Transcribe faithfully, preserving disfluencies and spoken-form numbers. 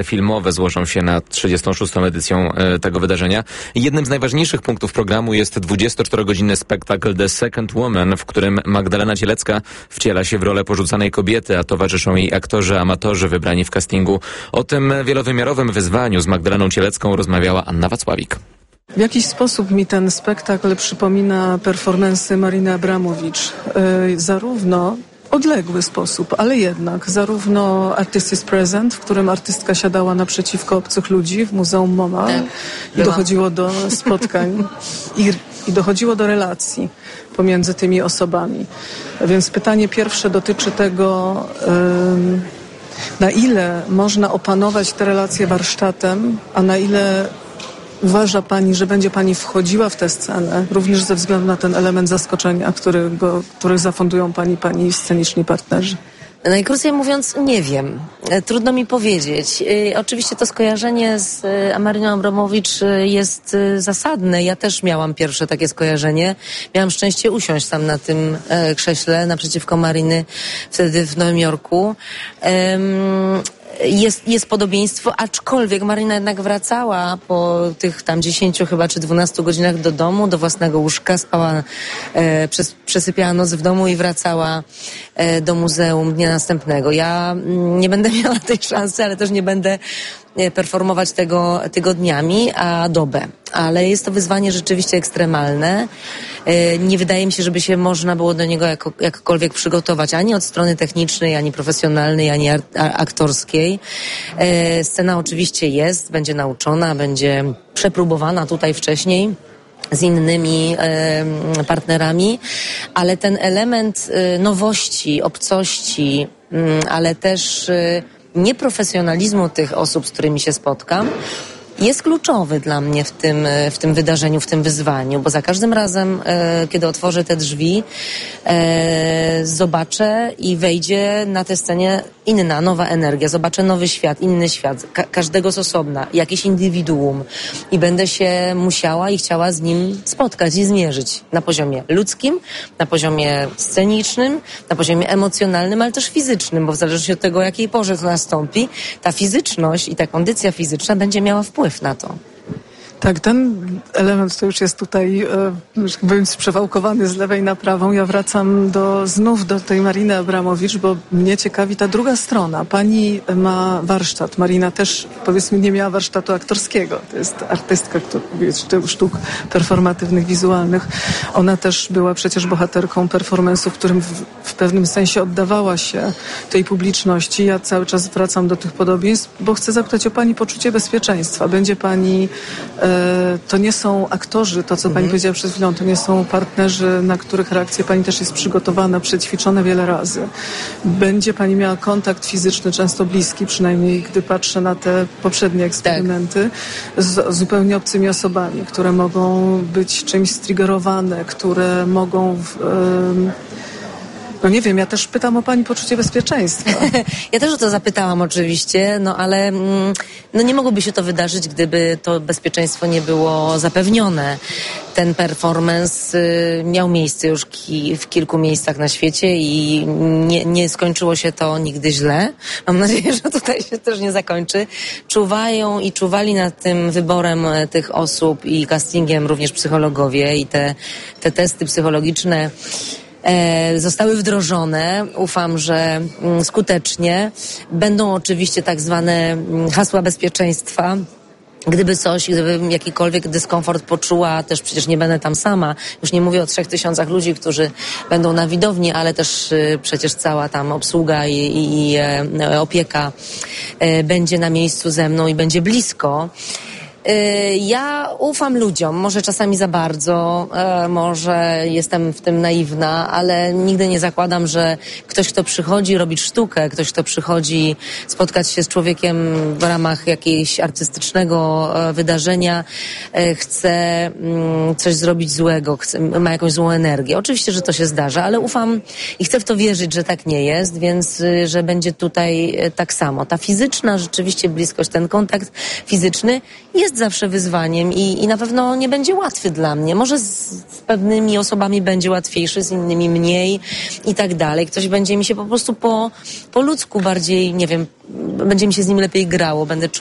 filmowe złożą się nad trzydziestą szóstą edycją e, tego wydarzenia. Jednym z najważniejszych punktów programu jest dwudziestoczterogodzinny spektakl The Second Woman, w którym Magdalena Cielecka wciela się w rolę porzucanej kobiety, a towarzyszą jej aktorzy amatorzy wybrani w castingu. O tym wielowymiarowym wyzwaniu z Magdaleną Cielecką rozmawiała Anna Wacławik. W jakiś sposób mi ten spektakl przypomina performance'y Mariny Abramowicz. Yy, zarówno odległy sposób, ale jednak zarówno Artist is Present, w którym artystka siadała naprzeciwko obcych ludzi w Muzeum MoMA tak, i dochodziło do spotkań i, i dochodziło do relacji pomiędzy tymi osobami. Więc pytanie pierwsze dotyczy tego, yy, na ile można opanować te relacje warsztatem, a na ile uważa Pani, że będzie Pani wchodziła w tę scenę, również ze względu na ten element zaskoczenia, którego, który zafundują Pani, Pani sceniczni partnerzy? Najkrócej mówiąc, nie wiem. Trudno mi powiedzieć. Yy, oczywiście to skojarzenie z yy, Mariną Abramowicz yy, jest yy, zasadne. Ja też miałam pierwsze takie skojarzenie. Miałam szczęście usiąść tam na tym yy, krześle naprzeciwko Mariny wtedy w Nowym Jorku. Yy, Jest, jest podobieństwo, aczkolwiek Marina jednak wracała po tych tam dziesięciu chyba czy dwunastu godzinach do domu, do własnego łóżka, spała, e, przes, przesypiała noc w domu i wracała e, do muzeum dnia następnego. Ja m, nie będę miała tej szansy, ale też nie będę performować tego tygodniami, a dobę. Ale jest to wyzwanie rzeczywiście ekstremalne. Nie wydaje mi się, żeby się można było do niego jako, jakkolwiek przygotować, ani od strony technicznej, ani profesjonalnej, ani aktorskiej. Scena oczywiście jest, będzie nauczona, będzie przepróbowana tutaj wcześniej z innymi e, partnerami, ale ten element e, nowości, obcości, m, ale też e, nieprofesjonalizmu tych osób, z którymi się spotkam, jest kluczowy dla mnie w tym, w tym wydarzeniu, w tym wyzwaniu, bo za każdym razem, e, kiedy otworzę te drzwi, e, zobaczę i wejdzie na tę scenę inna, nowa energia, zobaczę nowy świat, inny świat, ka- każdego z osobna, jakieś indywiduum i będę się musiała i chciała z nim spotkać i zmierzyć na poziomie ludzkim, na poziomie scenicznym, na poziomie emocjonalnym, ale też fizycznym, bo w zależności od tego, o jakiej porze to nastąpi, ta fizyczność i ta kondycja fizyczna będzie miała wpływ na to. Tak, ten element to już jest tutaj, e, że powiem, sprzewałkowany z lewej na prawą. Ja wracam do, znów do tej Mariny Abramowicz, bo mnie ciekawi ta druga strona. Pani ma warsztat. Marina też, powiedzmy, nie miała warsztatu aktorskiego. To jest artystka która, sztuk performatywnych, wizualnych. Ona też była przecież bohaterką performance'u, w którym w, w pewnym sensie oddawała się tej publiczności. Ja cały czas wracam do tych podobieństw, bo chcę zapytać o Pani poczucie bezpieczeństwa. Będzie Pani... E, To nie są aktorzy, to co Pani mhm. powiedziała przed chwilą, to nie są partnerzy, na których reakcję Pani też jest przygotowana, przećwiczona wiele razy. Będzie Pani miała kontakt fizyczny, często bliski, przynajmniej gdy patrzę na te poprzednie eksperymenty, tak. z zupełnie obcymi osobami, które mogą być czymś striggerowane, które mogą... W, um, No nie wiem, ja też pytam o Pani poczucie bezpieczeństwa. Ja też o to zapytałam oczywiście, no ale mm, no nie mogłoby się to wydarzyć, gdyby to bezpieczeństwo nie było zapewnione. Ten performance y, miał miejsce już ki- w kilku miejscach na świecie i nie, nie skończyło się to nigdy źle. Mam nadzieję, że tutaj się też nie zakończy. Czuwają i czuwali nad tym wyborem tych osób i castingiem również psychologowie i te, te testy psychologiczne E, zostały wdrożone. Ufam, że mm, skutecznie. Będą oczywiście tak zwane mm, hasła bezpieczeństwa. Gdyby coś, gdybym jakikolwiek dyskomfort poczuła, też przecież nie będę tam sama. Już nie mówię o trzech tysiącach ludzi, którzy będą na widowni, ale też y, przecież cała tam obsługa i, i, i e, opieka e, będzie na miejscu ze mną i będzie blisko. Ja ufam ludziom, może czasami za bardzo, może jestem w tym naiwna, ale nigdy nie zakładam, że ktoś, kto przychodzi robić sztukę, ktoś, kto przychodzi spotkać się z człowiekiem w ramach jakiegoś artystycznego wydarzenia, chce coś zrobić złego, chce, ma jakąś złą energię. Oczywiście, że to się zdarza, ale ufam i chcę w to wierzyć, że tak nie jest, więc że będzie tutaj tak samo. Ta fizyczna rzeczywiście bliskość, ten kontakt fizyczny jest jest zawsze wyzwaniem i, i na pewno nie będzie łatwy dla mnie. Może z, z pewnymi osobami będzie łatwiejszy, z innymi mniej i tak dalej. Ktoś będzie mi się po prostu po, po ludzku bardziej, nie wiem, będzie mi się z nim lepiej grało, będę